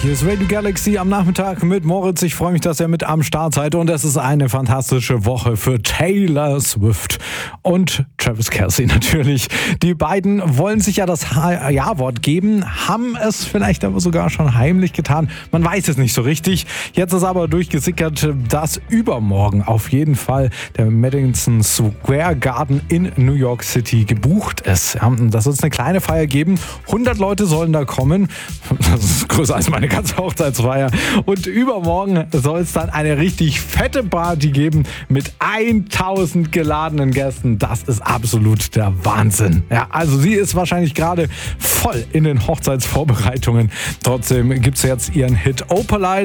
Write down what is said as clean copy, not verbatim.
Hier ist Radio Galaxy am Nachmittag mit Moritz. Ich freue mich, dass ihr mit am Start seid. Und es ist eine fantastische Woche für Taylor Swift und Travis Kelce natürlich. Die beiden wollen sich ja das Ja-Wort geben, haben es vielleicht aber sogar schon heimlich getan. Man weiß es nicht so richtig. Jetzt ist aber durchgesickert, dass übermorgen auf jeden Fall der Madison Square Garden in New York City gebucht ist. Ja, das wird eine kleine Feier geben. 100 Leute sollen da kommen. Das ist größer als meine ganze Hochzeitsfeier. Und übermorgen soll es dann eine richtig fette Party geben mit 1000 geladenen Gästen. Das ist absolut der Wahnsinn. Ja, also sie ist wahrscheinlich gerade voll in den Hochzeitsvorbereitungen. Trotzdem gibt es jetzt ihren Hit Opalite.